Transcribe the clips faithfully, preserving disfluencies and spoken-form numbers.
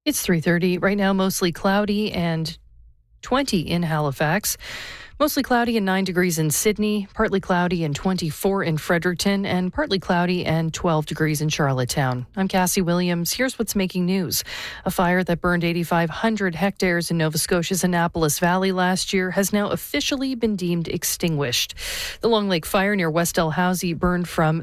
It's three thirty. Right now, mostly cloudy and twenty in Halifax. Mostly cloudy and nine degrees in Sydney, partly cloudy and twenty-four in Fredericton, and partly cloudy and twelve degrees in Charlottetown. I'm Cassie Williams. Here's what's making news. A fire that burned eight thousand five hundred hectares in Nova Scotia's Annapolis Valley last year has now officially been deemed extinguished. The Long Lake fire near West Dalhousie burned from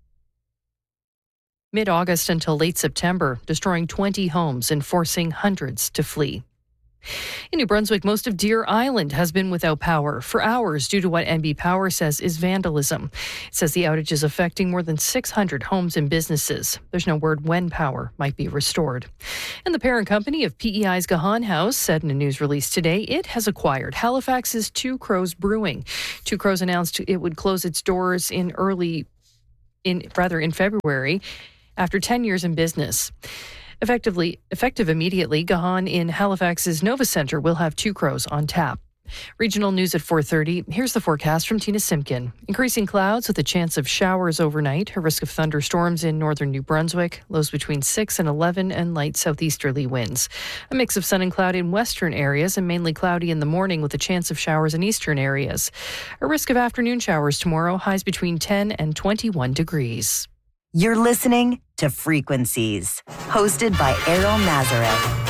mid-August until late September, destroying twenty homes and forcing hundreds to flee. In New Brunswick, most of Deer Island has been without power for hours due to what N B Power says is vandalism. It says the outage is affecting more than six hundred homes and businesses. There's no word when power might be restored. And the parent company of P E I's Gahan House said in a news release today it has acquired Halifax's Two Crows Brewing. Two Crows announced it would close its doors in early, in rather in February, after ten years in business. Effectively, effective immediately, Gahan in Halifax's Nova Centre will have Two Crows on tap. Regional news at four thirty. Here's the forecast from Tina Simpkin. Increasing clouds with a chance of showers overnight, a risk of thunderstorms in northern New Brunswick, lows between six and eleven, and light southeasterly winds. A mix of sun and cloud in western areas and mainly cloudy in the morning with a chance of showers in eastern areas. A risk of afternoon showers tomorrow, highs between ten and twenty-one degrees. You're listening to Frequencies, hosted by Errol Nazareth.